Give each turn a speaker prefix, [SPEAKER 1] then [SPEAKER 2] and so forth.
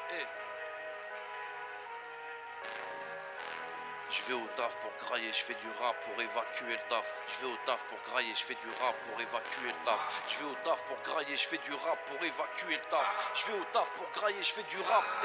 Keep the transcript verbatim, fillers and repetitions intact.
[SPEAKER 1] Eh. Je vais au taf pour grailler, je fais du rap pour évacuer le taf. Je vais au taf pour grailler, je fais du rap pour évacuer le taf. Je vais au taf pour grailler, je fais du rap pour évacuer le taf. Je vais au taf pour grailler, je fais du rap.